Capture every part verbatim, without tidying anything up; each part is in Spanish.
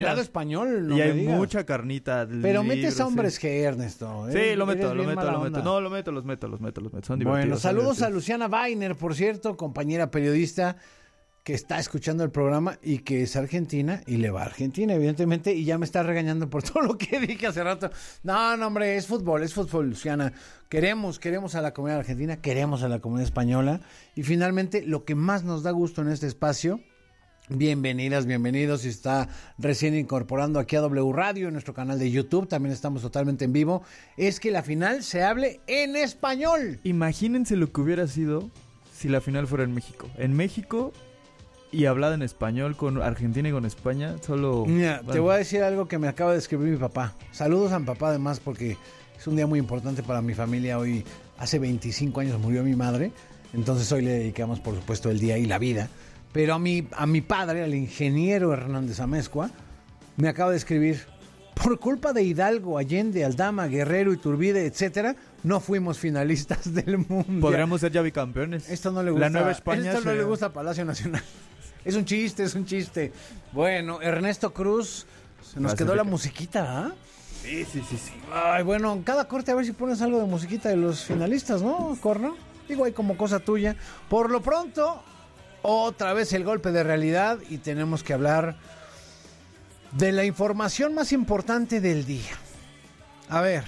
Lado español, no y me hay digas. mucha carnita. Pero metes libro, hombres sí. G, Ernesto. Sí, Eres- lo meto, eres lo bien meto, mala lo meto. onda. No, lo meto, los meto, los meto, los meto. Son Bueno, divertidos. son saludos a divertidos. Luciana Weiner, por cierto, compañera periodista que está escuchando el programa y que es argentina y le va a Argentina, evidentemente, y ya me está regañando por todo lo que dije hace rato. No, no, hombre, es fútbol, es fútbol, Luciana. Queremos, queremos a la comunidad argentina, queremos a la comunidad española y finalmente lo que más nos da gusto en este espacio. Bienvenidas, bienvenidos. Si está recién incorporando aquí a W Radio, en nuestro canal de YouTube, también estamos totalmente en vivo. Es que la final se hable en español. Imagínense lo que hubiera sido si la final fuera en México. En México y hablada en español con Argentina y con España, solo... Mira, bueno. te voy a decir algo que me acaba de escribir mi papá. Saludos a mi papá además porque es un día muy importante para mi familia. Hoy, hace veinticinco años murió mi madre, entonces hoy le dedicamos por supuesto el día y la vida. Pero a mi, a mi padre, al ingeniero Hernández Amezcua, me acaba de escribir: por culpa de Hidalgo, Allende, Aldama, Guerrero, Iturbide, etcétera, no fuimos finalistas del mundo. Podríamos ser ya bicampeones. Esto no le gusta. La Nueva España. Esto no se- le gusta a Palacio Nacional. Es un chiste, es un chiste. Bueno, Ernesto Cruz, se nos quedó la musiquita, ¿ah? Sí, sí, sí, sí. Ay, bueno, cada corte a ver si pones algo de musiquita de los finalistas, ¿no, Corno? Digo, hay como cosa tuya. Por lo pronto, otra vez el golpe de realidad y tenemos que hablar de la información más importante del día. A ver.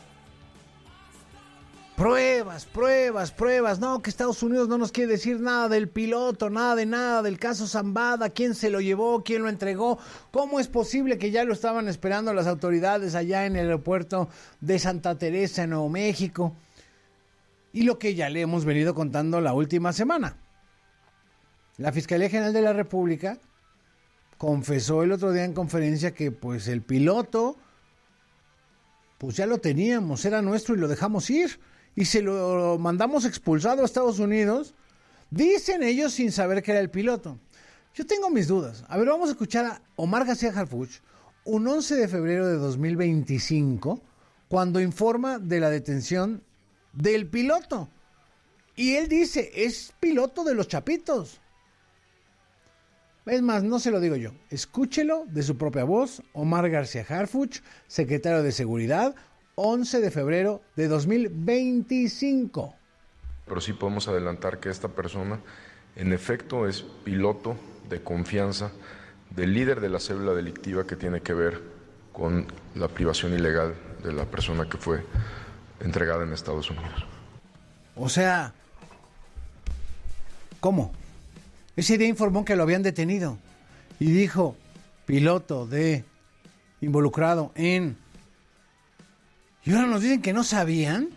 Pruebas, pruebas, pruebas. No, que Estados Unidos no nos quiere decir nada del piloto, nada de nada, del caso Zambada, quién se lo llevó, quién lo entregó. ¿Cómo es posible que ya lo estaban esperando las autoridades allá en el aeropuerto de Santa Teresa, en Nuevo México? Y lo que ya le hemos venido contando la última semana. La Fiscalía General de la República confesó el otro día en conferencia que pues el piloto pues ya lo teníamos, era nuestro y lo dejamos ir y se lo mandamos expulsado a Estados Unidos, dicen ellos sin saber que era el piloto. Yo tengo mis dudas. A ver, vamos a escuchar a Omar García Harfuch un once de febrero de dos mil veinticinco cuando informa de la detención del piloto y él dice, es piloto de los Chapitos. Es más, no se lo digo yo. Escúchelo de su propia voz, Omar García Harfuch, secretario de Seguridad, once de febrero de dos mil veinticinco. Pero sí podemos adelantar que esta persona, en efecto, es piloto de confianza del líder de la célula delictiva que tiene que ver con la privación ilegal de la persona que fue entregada en Estados Unidos. O sea, ¿cómo? Ese día informó que lo habían detenido y dijo, piloto de involucrado en... Y ahora nos dicen que no sabían.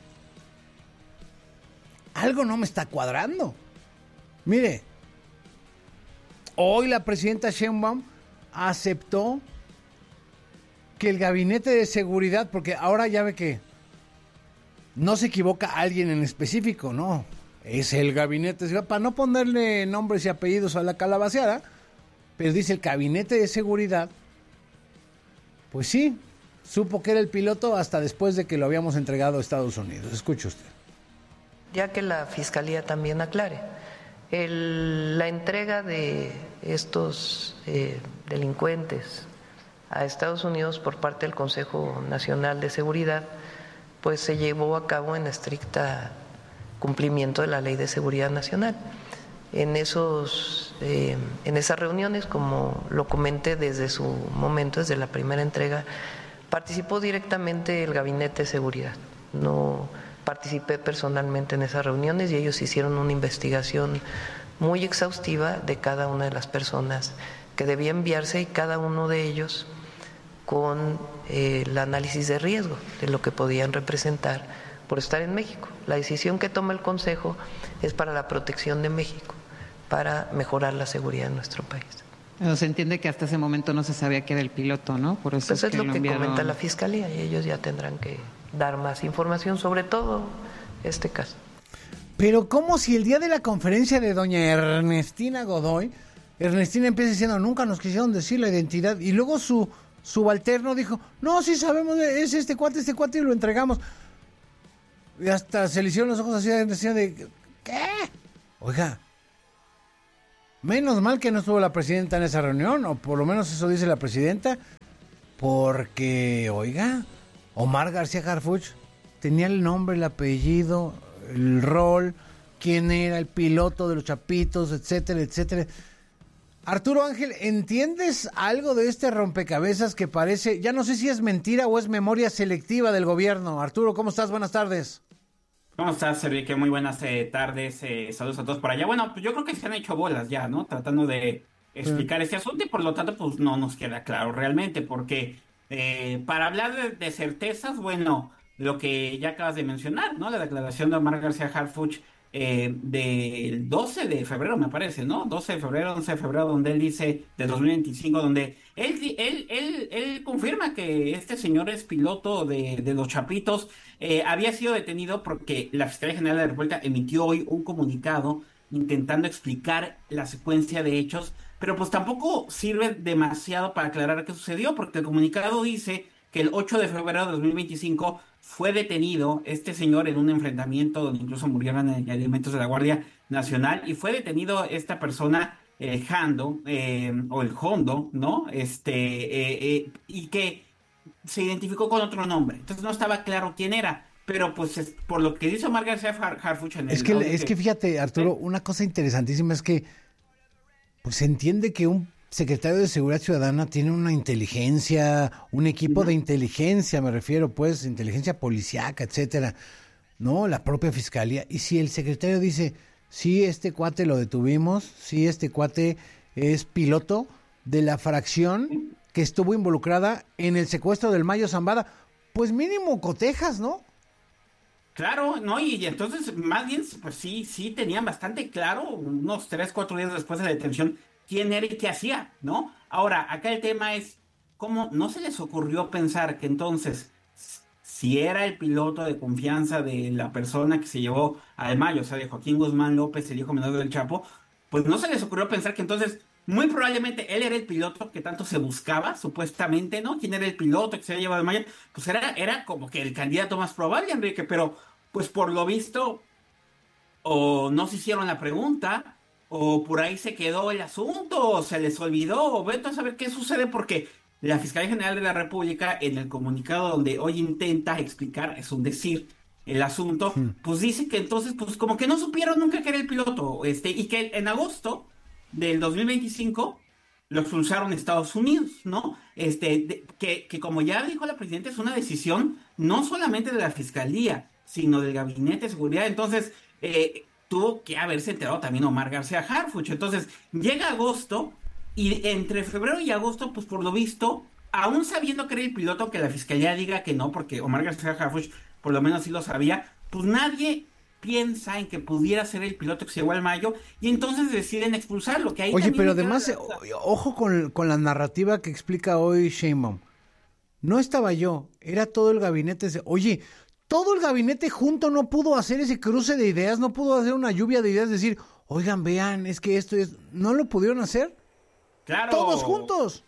Algo no me está cuadrando. Mire, hoy la presidenta Sheinbaum aceptó que el gabinete de seguridad, porque ahora ya ve que no se equivoca alguien en específico, no. Es el gabinete, para no ponerle nombres y apellidos a la calabaceada, pero dice el gabinete de seguridad, pues sí, supo que era el piloto hasta después de que lo habíamos entregado a Estados Unidos. Escuche usted. Ya que la Fiscalía también aclare, el, la entrega de estos eh, delincuentes a Estados Unidos por parte del Consejo Nacional de Seguridad, pues se llevó a cabo en estricta cumplimiento de la Ley de Seguridad Nacional. En, esos, eh, en esas reuniones, como lo comenté desde su momento, desde la primera entrega, participó directamente el Gabinete de Seguridad. No participé personalmente en esas reuniones y ellos hicieron una investigación muy exhaustiva de cada una de las personas que debía enviarse y cada uno de ellos con eh, el análisis de riesgo de lo que podían representar por estar en México. La decisión que toma el Consejo es para la protección de México, para mejorar la seguridad en nuestro país. Pero se entiende que hasta ese momento no se sabía que era el piloto, ¿no? Por eso Pues es, es que lo lo que enviaron... comenta la Fiscalía y ellos ya tendrán que dar más información, sobre todo este caso. Pero ¿cómo si el día de la conferencia de doña Ernestina Godoy, Ernestina empieza diciendo, nunca nos quisieron decir la identidad, y luego su subalterno dijo, no, sí sabemos, es este cuate, este cuate, y lo entregamos. Y hasta se le hicieron los ojos así a Ernestina de, ¿qué? Oiga, Menos mal que no estuvo la presidenta en esa reunión, o por lo menos eso dice la presidenta, porque, oiga, Omar García Harfuch tenía el nombre, el apellido, el rol, quién era el piloto de los Chapitos, etcétera, etcétera. Arturo Ángel, ¿entiendes algo de este rompecabezas que parece, ya no sé si es mentira o es memoria selectiva del gobierno? Arturo, ¿cómo estás? Buenas tardes. ¿Cómo estás, Enrique? Muy buenas eh, tardes, eh, saludos a todos por allá. Bueno, pues yo creo que se han hecho bolas ya, ¿no? Tratando de explicar sí. este asunto y por lo tanto, pues no nos queda claro realmente, porque eh, para hablar de, de certezas, bueno, lo que ya acabas de mencionar, ¿no? La declaración de Omar García Harfuch eh, del doce de febrero, me parece, ¿no? doce de febrero, once de febrero, donde él dice, de dos mil veinticinco, donde él, él, él, él confirma que este señor es piloto de, de los Chapitos. Eh, había sido detenido porque la Fiscalía General de la República emitió hoy un comunicado intentando explicar la secuencia de hechos, pero pues tampoco sirve demasiado para aclarar qué sucedió, porque el comunicado dice que el ocho de febrero de dos mil veinticinco fue detenido este señor en un enfrentamiento donde incluso murieron elementos de la Guardia Nacional, y fue detenido esta persona, el Jando, eh, o el Hondo, ¿no? Este, eh, eh, y que se identificó con otro nombre. Entonces no estaba claro quién era, pero pues es, por lo que dice Omar García Harfuch en el... Es que, es que fíjate, Arturo, ¿sí? Una cosa interesantísima es que pues se entiende que un secretario de Seguridad Ciudadana tiene una inteligencia, un equipo de inteligencia, me refiero, pues, inteligencia policíaca, etcétera, ¿no? La propia fiscalía. Y si el secretario dice, sí, este cuate lo detuvimos, sí, este cuate es piloto de la fracción que estuvo involucrada en el secuestro del Mayo Zambada, pues mínimo cotejas, ¿no? Claro, no, y, y entonces, más bien, pues sí, sí tenían bastante claro, unos tres, cuatro días después de la detención, quién era y qué hacía, ¿no? Ahora, acá el tema es, ¿cómo no se les ocurrió pensar que entonces, si era el piloto de confianza de la persona que se llevó al Mayo, o sea, de Joaquín Guzmán López, el hijo menor del Chapo, pues no se les ocurrió pensar que entonces, muy probablemente él era el piloto que tanto se buscaba, supuestamente, ¿no? ¿Quién era el piloto que se había llevado al Mayo? Pues era, era como que el candidato más probable, Enrique, pero pues por lo visto, o no se hicieron la pregunta, o por ahí se quedó el asunto, o se les olvidó, o vete a saber qué sucede, porque la Fiscalía General de la República, en el comunicado donde hoy intenta explicar, es un decir, el asunto, sí. pues dice que entonces, pues como que no supieron nunca que era el piloto, este, y que en agosto del dos mil veinticinco lo expulsaron a Estados Unidos, ¿no? Este, de, que, que como ya dijo la presidenta, es una decisión no solamente de la Fiscalía, sino del Gabinete de Seguridad. Entonces, eh, tuvo que haberse enterado también Omar García Harfuch. Entonces, llega agosto, y entre febrero y agosto, pues por lo visto, aún sabiendo que era el piloto, que la Fiscalía diga que no, porque Omar García Harfuch por lo menos sí lo sabía, pues nadie piensa en que pudiera ser el piloto que se llevó al Mayo, y entonces deciden expulsarlo. Que ahí Oye, pero además, queda... ojo con, con la narrativa que explica hoy Sheinbaum. No estaba yo, era todo el gabinete. Oye, todo el gabinete junto no pudo hacer ese cruce de ideas, no pudo hacer una lluvia de ideas, decir, oigan, vean, es que esto es... ¿No lo pudieron hacer? Claro. Todos juntos.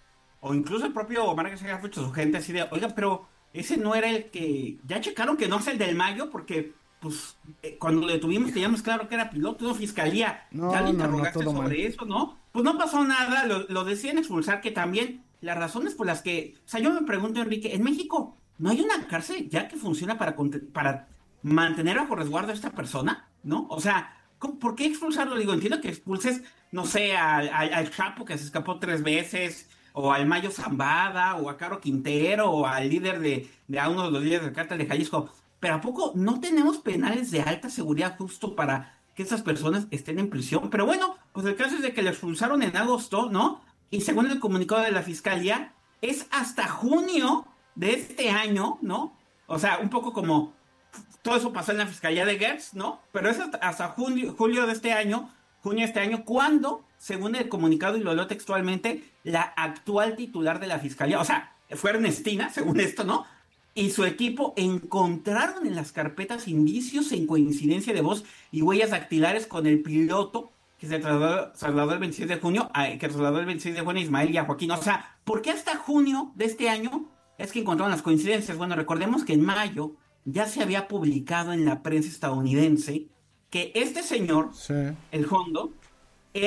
O incluso el propio Omar García Harfuch, su gente así de, oigan, pero ese no era el que... Ya checaron que no es el del Mayo, porque pues eh, cuando lo detuvimos teníamos claro que era piloto, no fiscalía. No, ya le no, interrogaste no, sobre mal. Eso, ¿no? Pues no pasó nada, lo, lo deciden expulsar, que también las razones por las que... O sea, yo me pregunto, Enrique, en México... ¿No hay una cárcel ya que funciona para, para mantener bajo resguardo a esta persona? ¿No? O sea, ¿por qué expulsarlo? Digo, entiendo que expulses, no sé, al, al, al Chapo que se escapó tres veces, o al Mayo Zambada, o a Caro Quintero, o al líder de, de a uno de los líderes del cártel de Jalisco. Pero ¿a poco no tenemos penales de alta seguridad justo para que esas personas estén en prisión? Pero bueno, pues el caso es de que lo expulsaron en agosto, ¿no? Y según el comunicado de la Fiscalía, es hasta junio de este año, ¿no? O sea, un poco como todo eso pasó en la Fiscalía de Gertz, ¿no? Pero es hasta, hasta junio, julio de este año, junio de este año, cuando, según el comunicado, y lo leo textualmente, la actual titular de la Fiscalía, o sea, fue Ernestina, según esto, ¿no? Y su equipo encontraron en las carpetas indicios en coincidencia de voz y huellas dactilares con el piloto que se trasladó, trasladó el veintiséis de junio, a, que trasladó el veintiséis de junio a Ismael y a Joaquín. O sea, ¿por qué hasta junio de este año es que encontraron las coincidencias? Bueno, recordemos que en mayo ya se había publicado en la prensa estadounidense que este señor, sí. el Hondo, era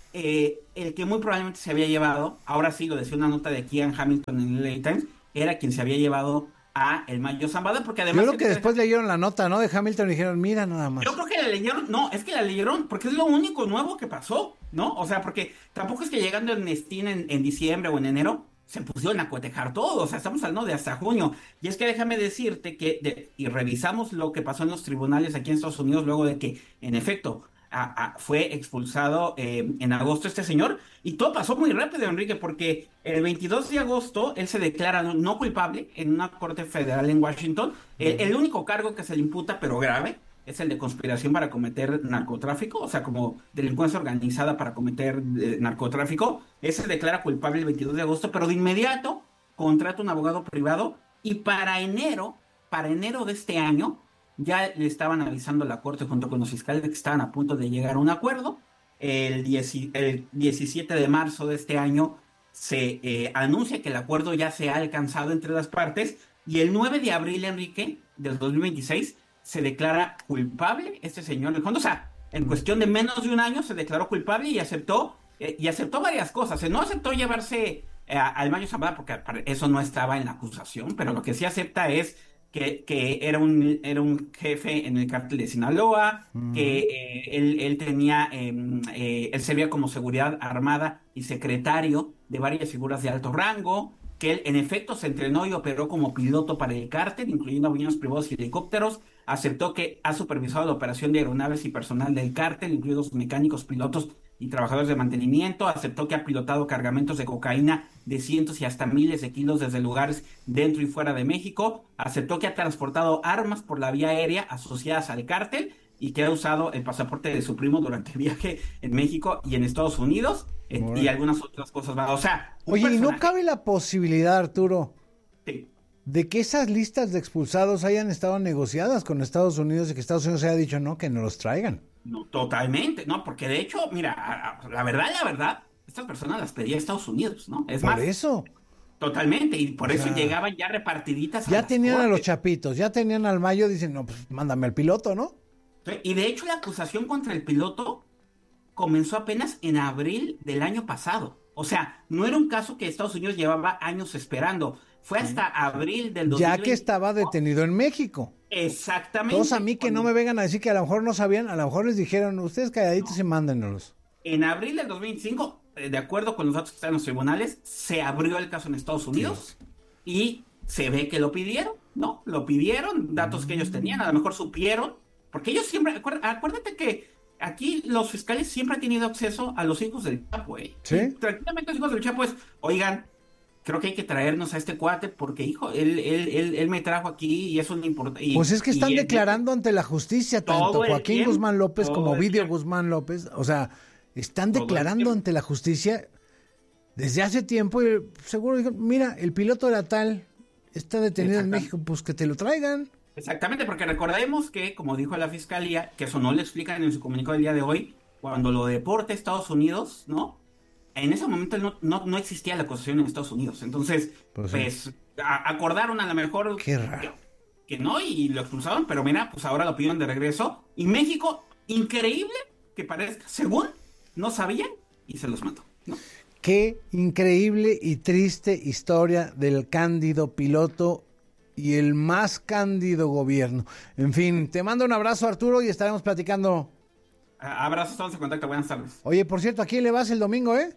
eh, el que muy probablemente se había llevado, ahora sí lo decía una nota de Kian Hamilton en el L A Times, era quien se había llevado a el Mayo Zambada, porque además... Yo creo que, que después dejar... leyeron la nota, ¿no? De Hamilton y dijeron, mira nada más. Yo creo que la leyeron, no, es que la leyeron porque es lo único nuevo que pasó, ¿no? O sea, porque tampoco es que llegando en Steam en, en diciembre o en enero se pusieron a cotejar todo, o sea, estamos hablando de hasta junio. Y es que déjame decirte que, de, y revisamos lo que pasó en los tribunales aquí en Estados Unidos luego de que, en efecto, a, a, fue expulsado eh, en agosto este señor, y todo pasó muy rápido, Enrique, porque el veintidós de agosto él se declara no, no culpable en una corte federal en Washington. El, el único cargo que se le imputa, pero grave, es el de conspiración para cometer narcotráfico, o sea, como delincuencia organizada para cometer eh, narcotráfico. Él se declara culpable el veintidós de agosto, pero de inmediato contrata un abogado privado, y para enero, para enero de este año, ya le estaban avisando a la corte junto con los fiscales de que estaban a punto de llegar a un acuerdo. El, diez, el diecisiete de marzo de este año se eh, anuncia que el acuerdo ya se ha alcanzado entre las partes, y el nueve de abril, Enrique, del dos mil veintiséis, se declara culpable este señor del fondo. O sea, en cuestión de menos de un año se declaró culpable y aceptó, eh, y aceptó varias cosas. Eh, no aceptó llevarse eh, al Mayo Zambada porque eso no estaba en la acusación, pero lo que sí acepta es que, que era, un, era un jefe en el cártel de Sinaloa, uh-huh. que eh, él, él tenía, eh, eh, él servía como seguridad armada y secretario de varias figuras de alto rango, que él en efecto se entrenó y operó como piloto para el cártel, incluyendo aviones privados y helicópteros. Aceptó que ha supervisado la operación de aeronaves y personal del cártel, incluidos mecánicos, pilotos y trabajadores de mantenimiento. Aceptó que ha pilotado cargamentos de cocaína de cientos y hasta miles de kilos desde lugares dentro y fuera de México. Aceptó que ha transportado armas por la vía aérea asociadas al cártel y que ha usado el pasaporte de su primo durante el viaje en México y en Estados Unidos, eh, y algunas otras cosas más. O sea, oye, personaje... ¿y no cabe la posibilidad, Arturo, sí, de que esas listas de expulsados hayan estado negociadas con Estados Unidos y que Estados Unidos haya dicho no, que no los traigan? No, totalmente, no, porque de hecho, mira, la verdad, la verdad, estas personas las pedía Estados Unidos, ¿no? Es por más, eso. Totalmente, y por o eso sea, llegaban ya repartiditas. Ya a tenían cortes. A los chapitos, ya tenían al Mayo, dicen, no, pues mándame al piloto, ¿no? Sí, y de hecho la acusación contra el piloto comenzó apenas en abril del año pasado. O sea, no era un caso que Estados Unidos llevaba años esperando. Fue hasta abril del dos mil veinte. Ya que estaba detenido en México. Exactamente. Todos a mí que Cuando... no me vengan a decir que a lo mejor no sabían, a lo mejor les dijeron, ustedes calladitos no. y mándenlos. En abril del dos mil veinticinco, de acuerdo con los datos que están en los tribunales, se abrió el caso en Estados Unidos, sí. y se ve que lo pidieron, ¿no? Lo pidieron, datos mm. que ellos tenían, a lo mejor supieron, porque ellos siempre, acuérdate, acuérdate que aquí los fiscales siempre han tenido acceso a los hijos del Chapo, ¿eh? Sí. Y tranquilamente los hijos del Chapo es, oigan, creo que hay que traernos a este cuate porque, hijo, él, él, él, él me trajo aquí y eso no importa. Y, pues es que están y, declarando ante la justicia, tanto Joaquín tiempo, Guzmán López como Ovidio tiempo. Guzmán López, o sea, están declarando ante la justicia desde hace tiempo y seguro dijeron, mira, el piloto era tal, está detenido en México, pues que te lo traigan. Exactamente, porque recordemos que, como dijo la fiscalía, que eso no le explican en su comunicado del día de hoy, cuando lo deporte a Estados Unidos, ¿no? En ese momento no, no, no existía la acusación en Estados Unidos. Entonces, pues, pues sí. a, acordaron a lo mejor Qué raro. Que, que no, y lo expulsaron, pero mira, pues ahora lo pidieron de regreso. Y México, increíble que parezca, según, no sabían y se los mató, ¿no? Qué increíble y triste historia del cándido piloto y el más cándido gobierno. En fin, te mando un abrazo, Arturo, y estaremos platicando. Abrazos, estamos en contacto, buenas tardes. Oye, por cierto, ¿a quién le vas el domingo, eh?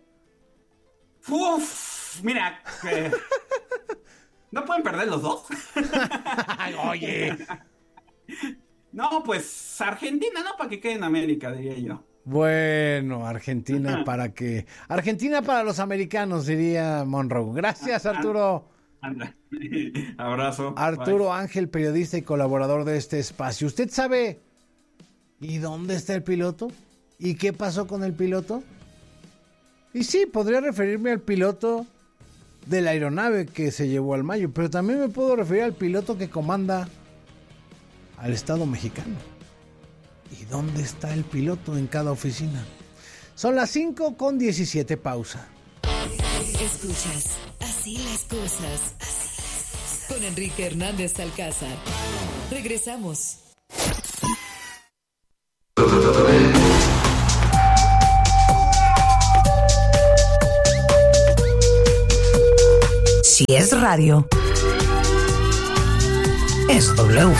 Uf, mira, eh, ¿no pueden perder los dos? Oye. No, pues Argentina, ¿no? Para que quede en América, diría yo. Bueno, Argentina para que... Argentina para los americanos, diría Monroe. Gracias, Arturo. Anda. Abrazo. Arturo Bye. Ángel, periodista y colaborador de este espacio. ¿Usted sabe y dónde está el piloto? ¿Y qué pasó con el piloto? Y sí, podría referirme al piloto de la aeronave que se llevó al Mayo, pero también me puedo referir al piloto que comanda al Estado mexicano. ¿Y dónde está el piloto en cada oficina? Son las cinco con diecisiete, pausa. Escuchas Así las cosas con Enrique Hernández Alcázar. Regresamos. Si es radio, es W.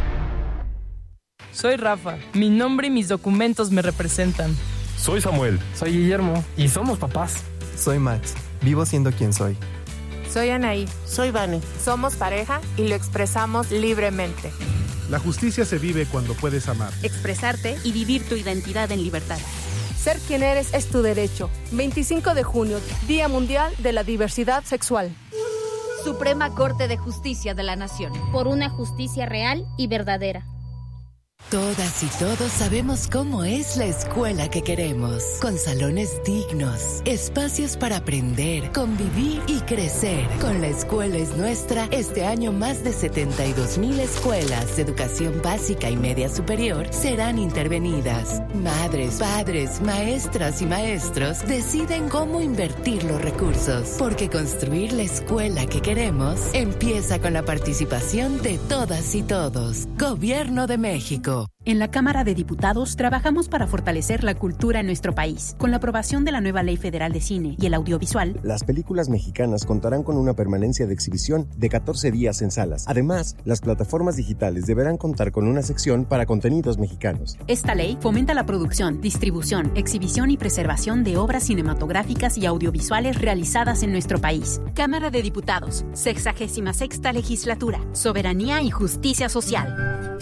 Soy Rafa. Mi nombre y mis documentos me representan. Soy Samuel. Soy Guillermo. Y somos papás. Soy Max. Vivo siendo quien soy. Soy Anaí. Soy Vane. Somos pareja y lo expresamos libremente. La justicia se vive cuando puedes amar, expresarte y vivir tu identidad en libertad. Ser quien eres es tu derecho. veinticinco de junio, Día Mundial de la Diversidad Sexual. Suprema Corte de Justicia de la Nación. Por una justicia real y verdadera. Todas y todos sabemos cómo es la escuela que queremos, con salones dignos, espacios para aprender, convivir y crecer. Con La Escuela es Nuestra, este año más de setenta y dos mil escuelas de educación básica y media superior serán intervenidas. Madres, padres, maestras y maestros deciden cómo invertir los recursos, porque construir la escuela que queremos empieza con la participación de todas y todos. Gobierno de México. En la Cámara de Diputados trabajamos para fortalecer la cultura en nuestro país. Con la aprobación de la nueva Ley Federal de Cine y el Audiovisual, las películas mexicanas contarán con una permanencia de exhibición de catorce días en salas. Además, las plataformas digitales deberán contar con una sección para contenidos mexicanos. Esta ley fomenta la producción, distribución, exhibición y preservación de obras cinematográficas y audiovisuales realizadas en nuestro país. Cámara de Diputados, sexagésima sexta legislatura, soberanía y justicia social.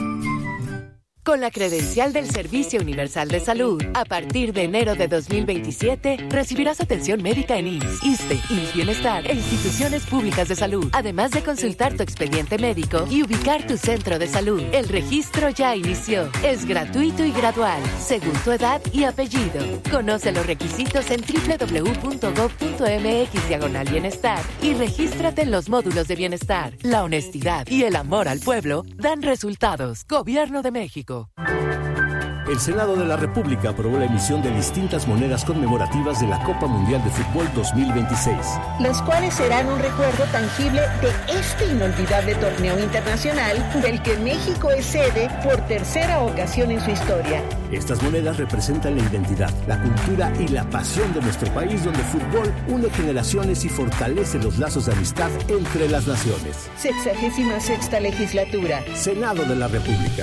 Con la credencial del Servicio Universal de Salud, a partir de enero de dos mil veintisiete, recibirás atención médica en I M S S, ISSSTE, I M S S Bienestar e instituciones públicas de salud, además de consultar tu expediente médico y ubicar tu centro de salud. El registro ya inició. Es gratuito y gradual, según tu edad y apellido. Conoce los requisitos en doble u doble u doble u punto gob punto eme equis diagonal bienestar y regístrate en los módulos de bienestar. La honestidad y el amor al pueblo dan resultados. Gobierno de México. El Senado de la República aprobó la emisión de distintas monedas conmemorativas de la Copa Mundial de Fútbol dos mil veintiséis. Las cuales serán un recuerdo tangible de este inolvidable torneo internacional del que México es sede por tercera ocasión en su historia. Estas monedas representan la identidad, la cultura y la pasión de nuestro país, donde el fútbol une generaciones y fortalece los lazos de amistad entre las naciones. Sexagésima sexta legislatura. Senado de la República.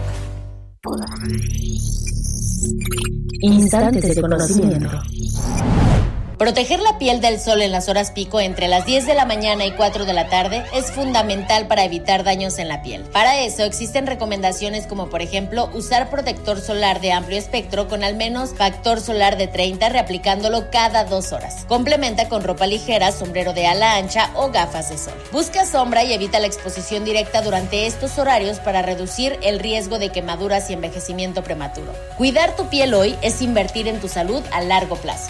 Instantes de conocimiento. Proteger la piel del sol en las horas pico entre las diez de la mañana y cuatro de la tarde es fundamental para evitar daños en la piel. Para eso existen recomendaciones como por ejemplo usar protector solar de amplio espectro con al menos factor solar de treinta, reaplicándolo cada dos horas. Complementa con ropa ligera, sombrero de ala ancha o gafas de sol. Busca sombra y evita la exposición directa durante estos horarios para reducir el riesgo de quemaduras y envejecimiento prematuro. Cuidar tu piel hoy es invertir en tu salud a largo plazo.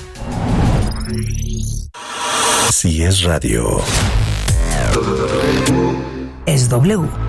Si es radio, es W.